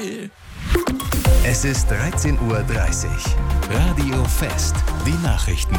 geil. Es ist 13:30 Uhr. Radio Fest. Die Nachrichten.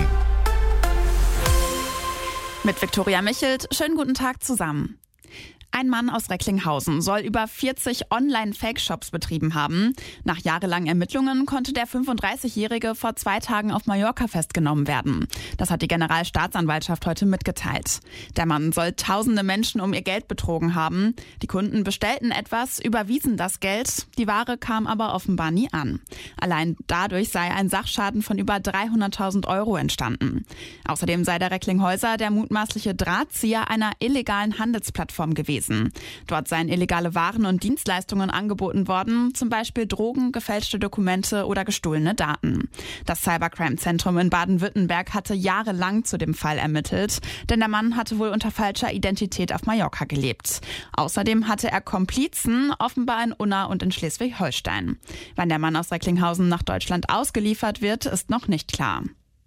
Mit Viktoria Michelt. Schönen guten Tag zusammen. Ein Mann aus Recklinghausen soll über 40 Online-Fake-Shops betrieben haben. Nach jahrelangen Ermittlungen konnte der 35-Jährige vor 2 Tagen auf Mallorca festgenommen werden. Das hat die Generalstaatsanwaltschaft heute mitgeteilt. Der Mann soll tausende Menschen um ihr Geld betrogen haben. Die Kunden bestellten etwas, überwiesen das Geld. Die Ware kam aber offenbar nie an. Allein dadurch sei ein Sachschaden von über 300.000 Euro entstanden. Außerdem sei der Recklinghäuser der mutmaßliche Drahtzieher einer illegalen Handelsplattform gewesen. Dort seien illegale Waren und Dienstleistungen angeboten worden, zum Beispiel Drogen, gefälschte Dokumente oder gestohlene Daten. Das Cybercrime-Zentrum in Baden-Württemberg hatte jahrelang zu dem Fall ermittelt, denn der Mann hatte wohl unter falscher Identität auf Mallorca gelebt. Außerdem hatte er Komplizen, offenbar in Unna und in Schleswig-Holstein. Wann der Mann aus Recklinghausen nach Deutschland ausgeliefert wird, ist noch nicht klar.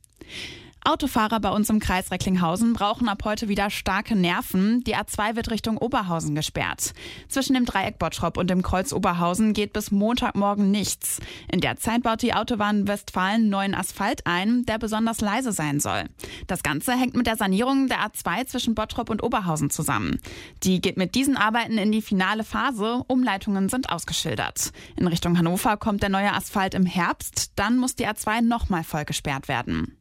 Autofahrer bei uns im Kreis Recklinghausen brauchen ab heute wieder starke Nerven. Die A2 wird Richtung Oberhausen gesperrt. Zwischen dem Dreieck Bottrop und dem Kreuz Oberhausen geht bis Montagmorgen nichts. In der Zeit baut die Autobahn Westfalen neuen Asphalt ein, der besonders leise sein soll. Das Ganze hängt mit der Sanierung der A2 zwischen Bottrop und Oberhausen zusammen. Die geht mit diesen Arbeiten in die finale Phase. Umleitungen sind ausgeschildert. In Richtung Hannover kommt der neue Asphalt im Herbst. Dann muss die A2 nochmal voll gesperrt werden.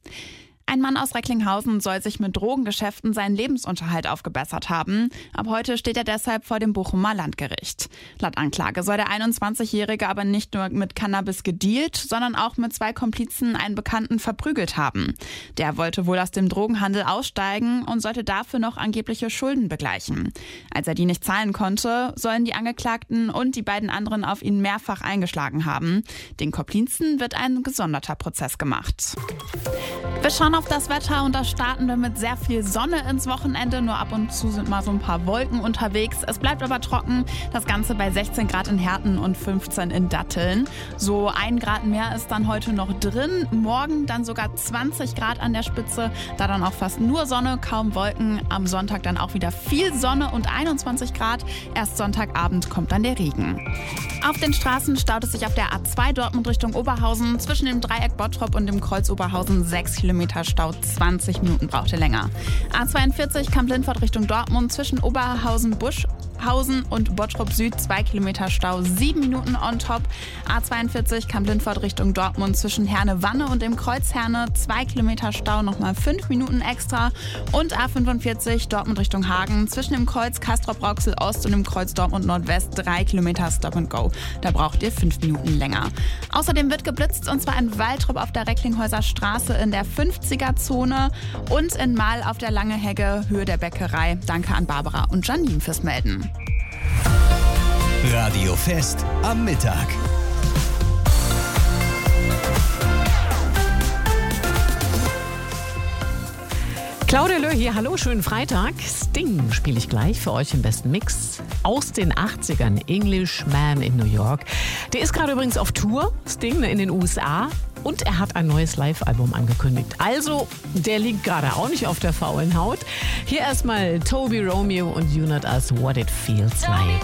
Ein Mann aus Recklinghausen soll sich mit Drogengeschäften seinen Lebensunterhalt aufgebessert haben. Ab heute steht er deshalb vor dem Bochumer Landgericht. Laut Anklage soll der 21-Jährige aber nicht nur mit Cannabis gedealt, sondern auch mit 2 Komplizen einen Bekannten verprügelt haben. Der wollte wohl aus dem Drogenhandel aussteigen und sollte dafür noch angebliche Schulden begleichen. Als er die nicht zahlen konnte, sollen die Angeklagten und die beiden anderen auf ihn mehrfach eingeschlagen haben. Den Komplizen wird ein gesonderter Prozess gemacht. Wir schauen auf das Wetter und da starten wir mit sehr viel Sonne ins Wochenende. Nur ab und zu sind mal so ein paar Wolken unterwegs. Es bleibt aber trocken. Das Ganze bei 16 Grad in Herten und 15 in Datteln. So 1 Grad mehr ist dann heute noch drin. Morgen dann sogar 20 Grad an der Spitze. Da dann auch fast nur Sonne, kaum Wolken. Am Sonntag dann auch wieder viel Sonne und 21 Grad. Erst Sonntagabend kommt dann der Regen. Auf den Straßen staut es sich auf der A2 Dortmund Richtung Oberhausen. Zwischen dem Dreieck Bottrop und dem Kreuz Oberhausen 6 Kilometer Stau, 20 Minuten braucht ihr länger. A42 Kamp-Lindfort Richtung Dortmund zwischen Oberhausen, Buschhausen und Bottrop Süd 2 Kilometer Stau, 7 Minuten on top. A42 Kamp-Lindfort Richtung Dortmund zwischen Herne-Wanne und dem Kreuz Herne 2 Kilometer Stau, nochmal 5 Minuten extra. Und A45 Dortmund Richtung Hagen zwischen dem Kreuz Castrop-Rauxel Ost und dem Kreuz Dortmund Nordwest 3 Kilometer Stop and Go. Da braucht ihr 5 Minuten länger. Außerdem wird geblitzt und zwar in Waltrop auf der Recklinghäuser Straße in der 50er-Zone und in Mahl auf der Lange Hegge, Höhe der Bäckerei. Danke an Barbara und Janine fürs Melden. Radio Fest am Mittag. Claudia Löh hier, hallo, schönen Freitag. Sting spiele ich gleich für euch im besten Mix aus den 80ern, Englishman in New York. Der ist gerade übrigens auf Tour, Sting, in den USA. Und er hat ein neues Live-Album angekündigt. Also, der liegt gerade auch nicht auf der faulen Haut. Hier erstmal Toby Romeo und You Not Us, What It Feels Like.